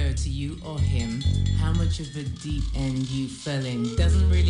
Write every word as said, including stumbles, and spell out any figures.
matter to you or him how much of a deep end you fell in. Doesn't really